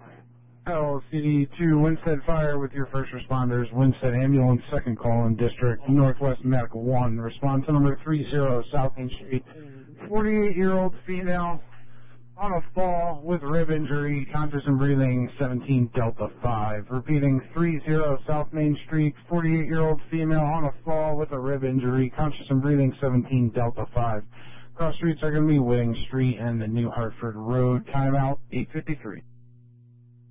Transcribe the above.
LCD 2, Winstead Fire with your first responders, Winstead Ambulance, second call in District, Northwest Medical 1. Response to number 30 South Main Street. 48-year-old female on a fall with rib injury, conscious and breathing, 17 Delta 5. Repeating, 30 South Main Street, 48-year-old female on a fall with a rib injury, conscious and breathing, 17 Delta 5. Cross streets are going to be Whitting Street and the New Hartford Road. Timeout, 8:53.